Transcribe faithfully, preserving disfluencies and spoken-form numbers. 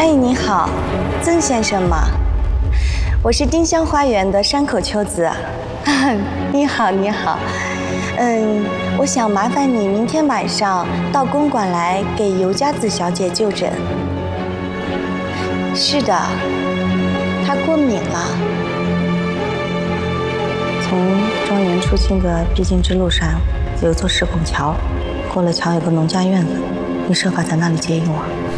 哎，你好，曾先生吗？我是丁香花园的山口秋子。你好，你好。嗯，我想麻烦你明天晚上到公馆来给尤佳子小姐就诊。是的，她过敏了。从庄园出京的必经之路上有一座石拱桥，过了桥有个农家院子，你设法在那里接应我。